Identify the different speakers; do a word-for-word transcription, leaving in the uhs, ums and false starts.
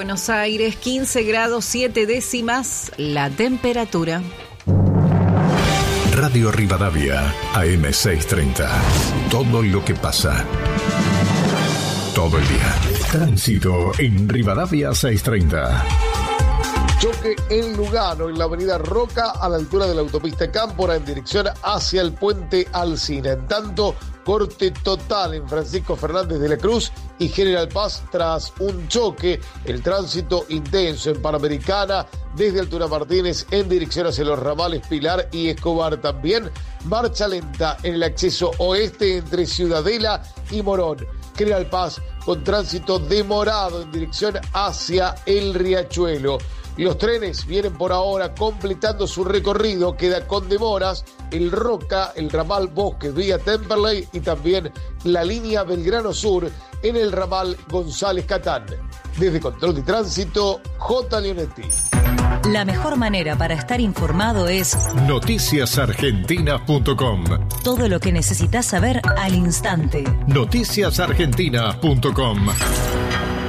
Speaker 1: Buenos Aires, quince grados siete décimas, la temperatura.
Speaker 2: Radio Rivadavia, A M seiscientos treinta. Todo lo que pasa. Todo el día. Tránsito en Rivadavia seiscientos treinta.
Speaker 3: Choque en Lugano, en la avenida Roca, a la altura de la autopista Cámpora, en dirección hacia el puente Alsina. En tanto, corte total en Francisco Fernández de la Cruz y General Paz tras un choque. El tránsito intenso en Panamericana, desde Altura Martínez en dirección hacia los ramales Pilar y Escobar. También marcha lenta en el acceso oeste entre Ciudadela y Morón. General Paz con tránsito demorado en dirección hacia el Riachuelo. Los trenes vienen por ahora completando su recorrido, queda con demoras el Roca, el ramal Bosques vía Temperley y también la línea Belgrano Sur en el ramal González Catán. Desde Control de Tránsito, J. Leonetti.
Speaker 4: La mejor manera para estar informado es
Speaker 2: noticias argentinas punto com.
Speaker 4: Todo lo que necesitas saber al instante.
Speaker 2: noticias argentinas punto com.